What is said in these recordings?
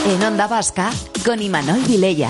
En Onda Vasca, con Imanol Vilella.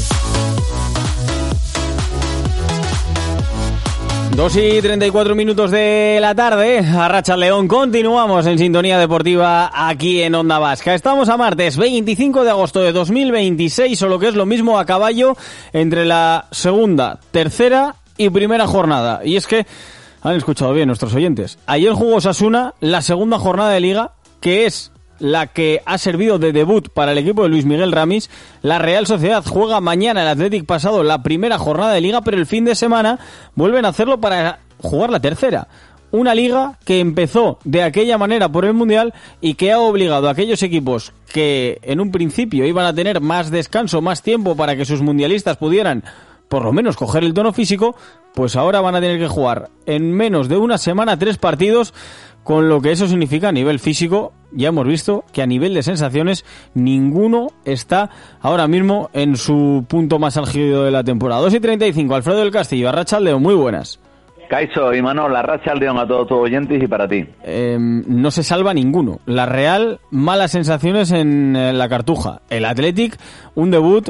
2:34 de la tarde, Arratsalde León, continuamos en sintonía deportiva aquí en Onda Vasca. Estamos a martes 25 de agosto de 2026, o lo que es lo mismo, a caballo entre la segunda, tercera y primera jornada. Y es que, han escuchado bien nuestros oyentes, ayer jugó Osasuna la segunda jornada de Liga, que es la que ha servido de debut para el equipo de Luis Miguel Ramis. La Real Sociedad juega mañana, el Athletic pasado, la primera jornada de Liga, pero el fin de semana vuelven a hacerlo para jugar la tercera. Una Liga que empezó de aquella manera por el Mundial y que ha obligado a aquellos equipos que en un principio iban a tener más descanso, más tiempo para que sus mundialistas pudieran por lo menos coger el tono físico, pues ahora van a tener que jugar en menos de una semana 3 partidos, con lo que eso significa a nivel físico. Ya hemos visto que a nivel de sensaciones ninguno está ahora mismo en su punto más álgido de la temporada. 2:35, Alfredo del Castillo, Arratsalde León, muy buenas. Kaixo, Imanol, Arratsalde León a todos tus oyentes y para ti. No se salva ninguno. La Real, malas sensaciones en la Cartuja. El Athletic, un debut,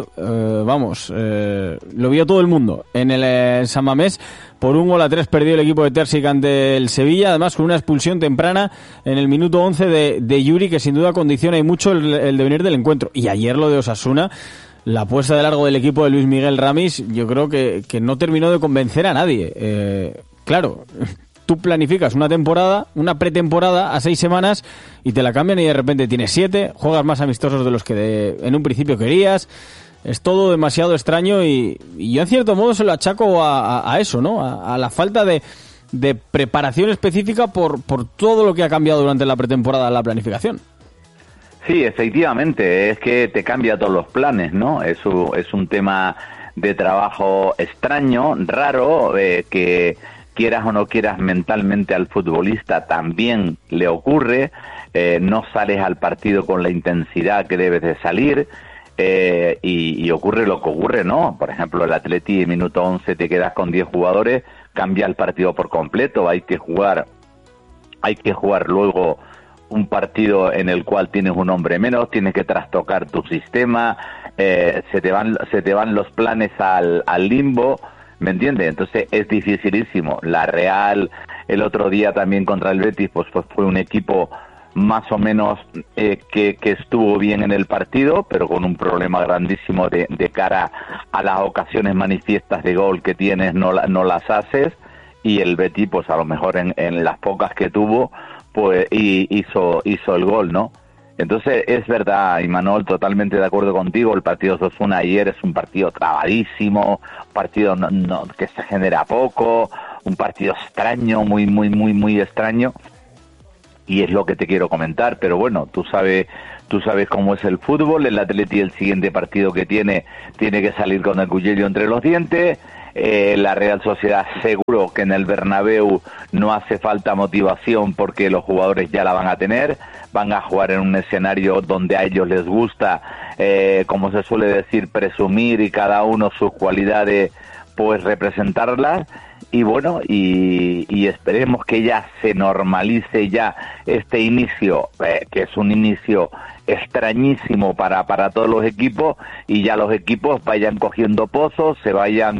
lo vio todo el mundo. En el San Mamés, por 1-3 perdió el equipo de Terzic ante el Sevilla, además con una expulsión temprana en el minuto 11 de Yuri, que sin duda condiciona y mucho el devenir del encuentro. Y ayer lo de Osasuna, la apuesta de largo del equipo de Luis Miguel Ramis, yo creo que no terminó de convencer a nadie. Claro, tú planificas una temporada, una pretemporada a 6 semanas y te la cambian y de repente tienes 7, juegas más amistosos de los que en un principio querías. Es todo demasiado extraño y yo en cierto modo se lo achaco a eso, ¿no? A la falta de preparación específica por todo lo que ha cambiado durante la pretemporada, la planificación. Sí, efectivamente, es que te cambia todos los planes, ¿no? Es un tema de trabajo extraño, raro, que quieras o no quieras mentalmente al futbolista también le ocurre. No sales al partido con la intensidad que debes de salir, y ocurre lo que ocurre, ¿no? Por ejemplo, el Atleti en minuto 11 te quedas con 10 jugadores, cambia el partido por completo, hay que jugar luego un partido en el cual tienes un hombre menos, tienes que trastocar tu sistema, se te van los planes al limbo, ¿me entiendes? Entonces es dificilísimo. La Real el otro día también contra el Betis pues fue un equipo más o menos que estuvo bien en el partido, pero con un problema grandísimo de cara a las ocasiones manifiestas de gol que tienes, no las haces, y el Betis pues a lo mejor en las pocas que tuvo pues hizo el gol, ¿no? Entonces es verdad, Imanol, totalmente de acuerdo contigo. El partido de Osasuna ayer es un partido trabadísimo, un partido que se genera poco, un partido extraño, muy extraño, y es lo que te quiero comentar. Pero bueno, tú sabes cómo es el fútbol. El Atleti, el siguiente partido que tiene que salir con el cuchillo entre los dientes. La Real Sociedad seguro que en el Bernabéu no hace falta motivación porque los jugadores ya la van a tener, van a jugar en un escenario donde a ellos les gusta, como se suele decir, presumir y cada uno sus cualidades pues representarlas. Y bueno, y esperemos que ya se normalice ya este inicio, que es un inicio extrañísimo para todos los equipos, y ya los equipos vayan cogiendo pozos, se vayan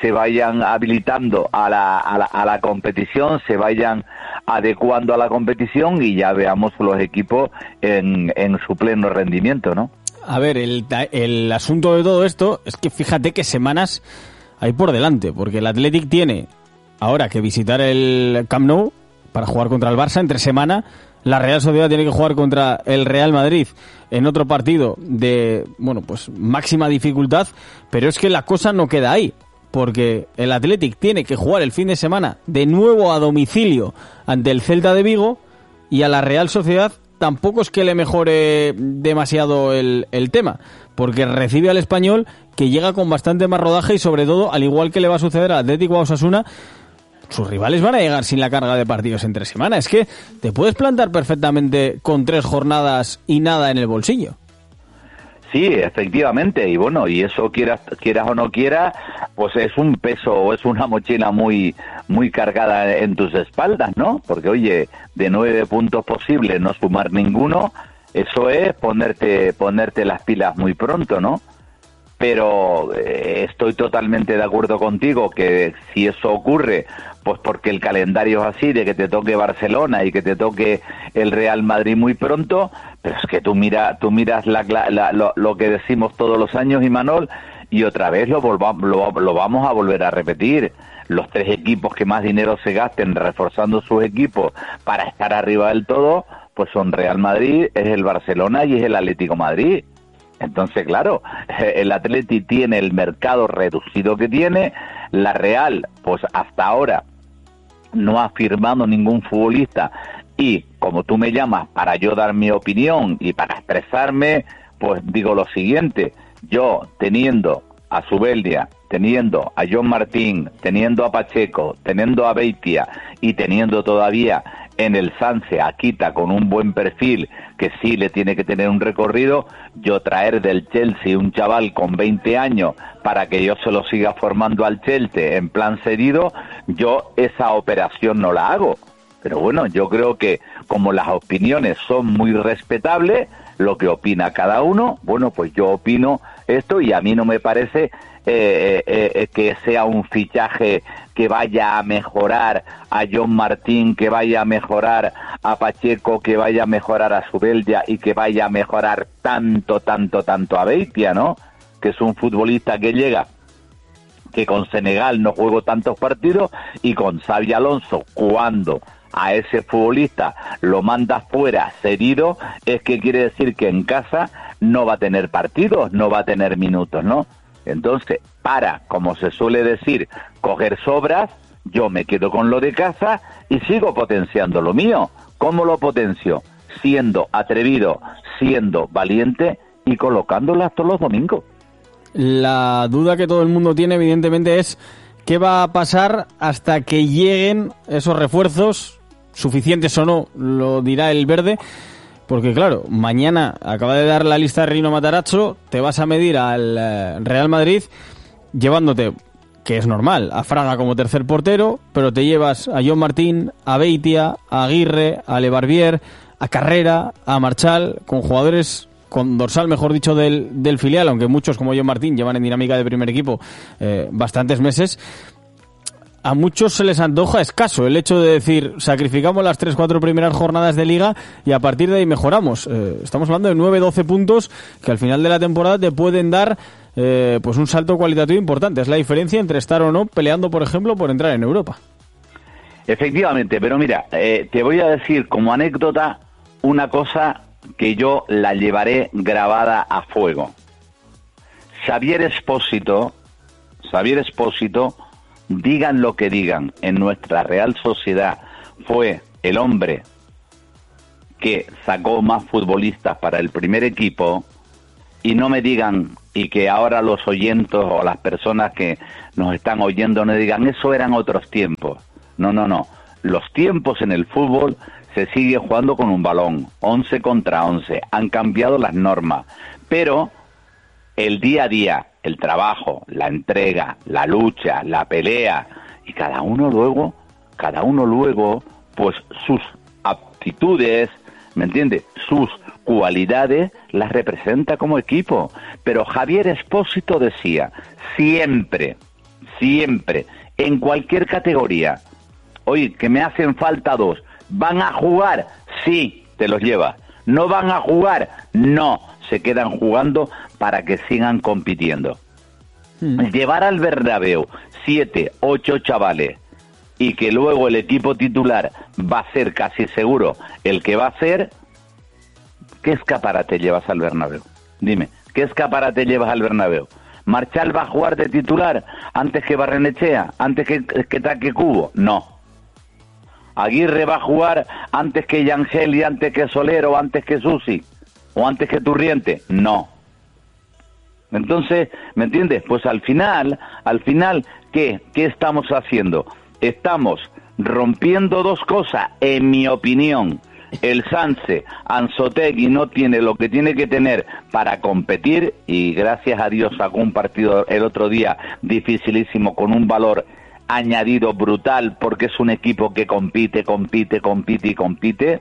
habilitando a la competición, se vayan adecuando a la competición y ya veamos los equipos en su pleno rendimiento, ¿no? A ver, el asunto de todo esto es que fíjate qué semanas hay por delante, porque el Athletic tiene ahora que visitar el Camp Nou para jugar contra el Barça entre semana. La Real Sociedad tiene que jugar contra el Real Madrid en otro partido de, máxima dificultad, pero es que la cosa no queda ahí, porque el Athletic tiene que jugar el fin de semana de nuevo a domicilio ante el Celta de Vigo, y a la Real Sociedad tampoco es que le mejore demasiado el tema, porque recibe al Español, que llega con bastante más rodaje, y sobre todo, al igual que le va a suceder al Atlético a Osasuna, sus rivales van a llegar sin la carga de partidos entre semana. Es que te puedes plantar perfectamente con 3 jornadas y nada en el bolsillo. Sí, efectivamente, y bueno, y eso quieras o no quieras, pues es un peso o es una mochila muy cargada en tus espaldas, ¿no? Porque oye, de 9 puntos posibles no sumar ninguno, Eso es ponerte las pilas muy pronto, ¿no? Pero estoy totalmente de acuerdo contigo que si eso ocurre, pues porque el calendario es así, de que te toque Barcelona y que te toque el Real Madrid muy pronto, pero es que tú miras lo que decimos todos los años, Imanol, y otra vez lo vamos a volver a repetir. Los tres equipos que más dinero se gasten reforzando sus equipos para estar arriba del todo, pues son Real Madrid, es el Barcelona y es el Atlético Madrid. Entonces, claro, el Atleti tiene el mercado reducido que tiene, la Real, pues hasta ahora no ha firmado ningún futbolista y, como tú me llamas, para yo dar mi opinión y para expresarme, pues digo lo siguiente: yo teniendo a Zubeldia, teniendo a John Martín, teniendo a Pacheco, teniendo a Beitia y teniendo todavía en el Sanse a Kita con un buen perfil que sí le tiene que tener un recorrido, yo traer del Chelsea un chaval con 20 años para que yo se lo siga formando al Chelsea en plan cedido, yo esa operación no la hago. Pero bueno, yo creo que como las opiniones son muy respetables, lo que opina cada uno, bueno, pues yo opino esto y a mí no me parece que sea un fichaje que vaya a mejorar a John Martín, que vaya a mejorar a Pacheco, que vaya a mejorar a Zubeldia y que vaya a mejorar tanto a Beitia, ¿no? Que es un futbolista que llega, que con Senegal no jugó tantos partidos y con Xabi Alonso, cuando a ese futbolista lo mandas fuera cedido, es que quiere decir que en casa no va a tener partidos, no va a tener minutos, ¿no? Entonces, como se suele decir, coger sobras, yo me quedo con lo de casa y sigo potenciando lo mío. ¿Cómo lo potencio? Siendo atrevido, siendo valiente y colocándolas todos los domingos. La duda que todo el mundo tiene, evidentemente, es qué va a pasar hasta que lleguen esos refuerzos, suficientes o no, lo dirá el verde. Porque claro, mañana acaba de dar la lista de Rino Matarazzo, te vas a medir al Real Madrid llevándote, que es normal, a Fraga como tercer portero, pero te llevas a John Martín, a Beitia, a Aguirre, a Lebarbier, a Carrera, a Marchal, con jugadores con dorsal, mejor dicho, del filial, aunque muchos como John Martín llevan en dinámica de primer equipo bastantes meses. A muchos se les antoja escaso el hecho de decir, sacrificamos las 3-4 primeras jornadas de Liga y a partir de ahí mejoramos. Estamos hablando de 9-12 puntos que al final de la temporada te pueden dar pues un salto cualitativo importante. Es la diferencia entre estar o no peleando, por ejemplo, por entrar en Europa. Efectivamente, pero mira, te voy a decir como anécdota una cosa que yo la llevaré grabada a fuego. Xavier Expósito, digan lo que digan, en nuestra Real Sociedad fue el hombre que sacó más futbolistas para el primer equipo, y no me digan, y que ahora los oyentes o las personas que nos están oyendo no digan, eso eran otros tiempos. No. Los tiempos en el fútbol se sigue jugando con un balón, 11 contra 11, han cambiado las normas, pero el día a día, el trabajo, la entrega, la lucha, la pelea, y cada uno luego, pues sus aptitudes, ¿me entiendes? Sus cualidades las representa como equipo. Pero Javier Expósito decía, siempre, en cualquier categoría, oye, que me hacen falta 2, ¿van a jugar? Sí, te los llevas. ¿No van a jugar? No, se quedan jugando para que sigan compitiendo. Llevar al Bernabéu 7, 8 chavales y que luego el equipo titular va a ser casi seguro el que va a ser, ¿qué escaparate llevas al Bernabéu? Dime, ¿qué escaparate llevas al Bernabéu? ¿Marchal va a jugar de titular antes que Barrenechea, antes que Taque Cubo? No. ¿Aguirre va a jugar antes que Yangel y antes que Soler o antes que Susi o antes que Turriente? No. Entonces, ¿me entiendes? Pues al final, ¿qué estamos haciendo? Estamos rompiendo dos cosas, en mi opinión. El Sanse, Anzoátegui no tiene lo que tiene que tener para competir, y gracias a Dios sacó un partido el otro día dificilísimo con un valor añadido brutal, porque es un equipo que compite,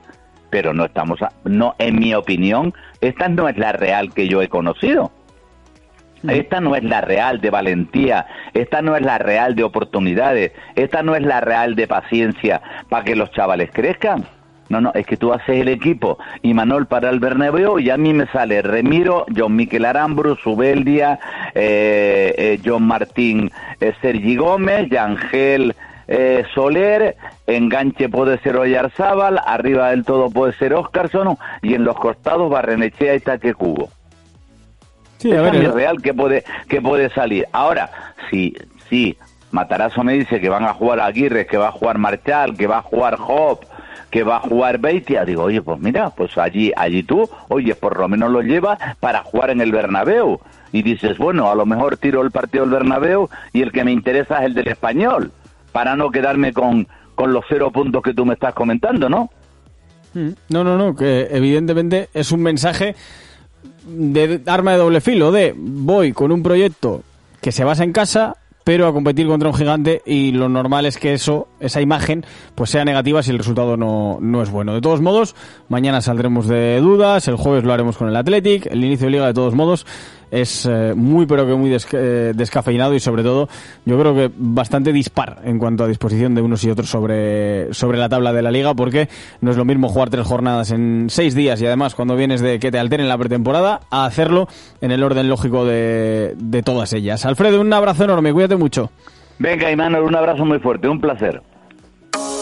pero no estamos, no, en mi opinión, esta no es la Real que yo he conocido. Esta no es la Real de valentía, esta no es la Real de oportunidades, esta no es la Real de paciencia para que los chavales crezcan. No, es que tú haces el equipo Imanol para el Bernabéu y a mí me sale Remiro, John Miquel Aramburu, Zubeldia, John Martín, Sergi Gómez, Yangel Soler, enganche puede ser Oyarzábal, arriba del todo puede ser Óscarson y en los costados Barrenechea y Taque Cubo. Sí, esa es mi Real que puede salir. Ahora, sí, Matarazzo me dice que van a jugar Aguirre, que va a jugar Marchal, que va a jugar Hop, que va a jugar Beitia. Digo, oye, pues mira, pues allí tú, oye, por lo menos lo llevas para jugar en el Bernabéu. Y dices, bueno, a lo mejor tiro el partido del Bernabéu y el que me interesa es el del Español, para no quedarme con los 0 puntos que tú me estás comentando, ¿no? No, que evidentemente es un mensaje de arma de doble filo, de voy con un proyecto que se basa en casa, pero a competir contra un gigante, y lo normal es que esa imagen pues sea negativa si el resultado no es bueno. De todos modos, mañana saldremos de dudas, el jueves lo haremos con el Athletic, el inicio de liga de todos modos es muy pero que muy descafeinado y sobre todo yo creo que bastante dispar en cuanto a disposición de unos y otros sobre la tabla de la liga, porque no es lo mismo jugar 3 jornadas en 6 días y además cuando vienes de que te alteren la pretemporada a hacerlo en el orden lógico de todas ellas. Alfredo, un abrazo enorme, cuídate mucho. Venga, Imanol, un abrazo muy fuerte, un placer.